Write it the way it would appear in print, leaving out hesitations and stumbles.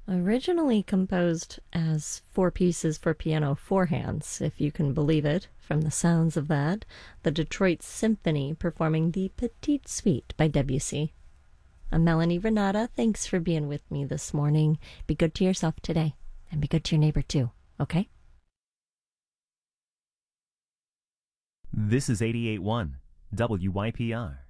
Originally composed as four pieces for piano, four hands, if you can believe it, from the sounds of that, the Detroit Symphony performing the Petite Suite by Debussy. I'm Melanie Renata. Thanks for being with me this morning. Be good to yourself today, and be good to your neighbor too, okay? This is 88.1 WYPR.